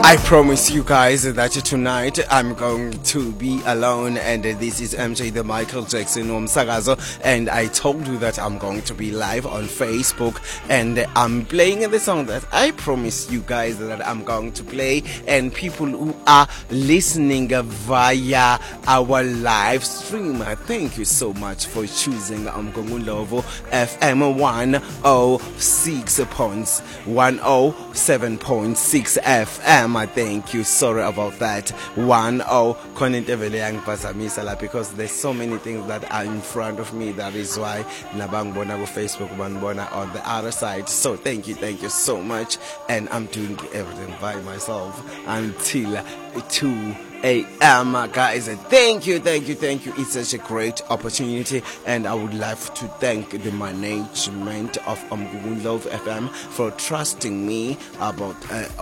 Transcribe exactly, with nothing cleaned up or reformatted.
I promise you guys that tonight I'm going to be alone, and this is M J the Michael Jackson Omsakazo, and I told you that I'm going to be live on Facebook, and I'm playing the song that I promised you guys that I'm going to play, and people who are listening via our live stream, thank you so much for choosing Umgongulovo F M one oh six point one oh seven point six F M. I thank you. Sorry about that. one oh because there's so many things that are in front of me. That is why Nabangbona go Facebook, Bangbona on the other side. So thank you, thank you so much. And I'm doing everything by myself until two a.m. guys. Thank you, thank you, thank you. It's such a great opportunity, and I would love to thank the management of Umgungun Love F M for trusting me about uh,